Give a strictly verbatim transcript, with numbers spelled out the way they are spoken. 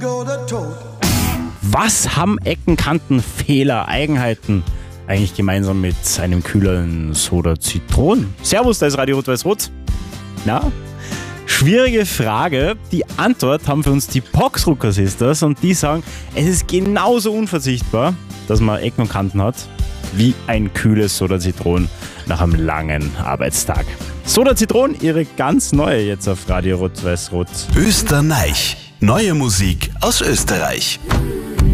Was haben Ecken, Kanten, Fehler, Eigenheiten eigentlich gemeinsam mit einem kühlen Soda Zitron? Servus, da ist Radio Rot-Weiß-Rot. Na? Schwierige Frage. Die Antwort haben für uns die Boxrucker Sisters und die sagen, es ist genauso unverzichtbar, dass man Ecken und Kanten hat, wie ein kühles Soda Zitron nach einem langen Arbeitstag. Soda Zitron, ihre ganz neue jetzt auf Radio Rot-Weiß-Rot. Österreich. Neue Musik aus Österreich.